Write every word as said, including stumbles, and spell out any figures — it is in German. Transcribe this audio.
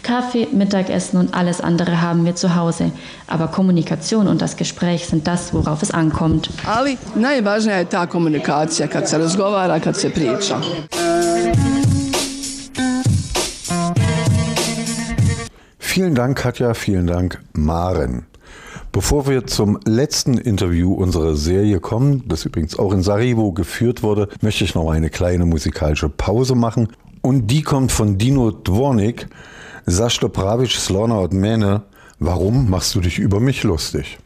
Kaffee, Mittagessen und alles andere haben wir zu Hause. Aber Kommunikation und das Gespräch sind das, worauf es ankommt. Ali najvažnija je ta komunikacija, kad se razgovara, kad se priča. Vielen Dank, Katja, vielen Dank, Maren. Bevor wir zum letzten Interview unserer Serie kommen, das übrigens auch in Sarajevo geführt wurde, möchte ich noch eine kleine musikalische Pause machen. Und die kommt von Dino Dvornik. Zašto praviš slona od mene? Warum machst du dich über mich lustig?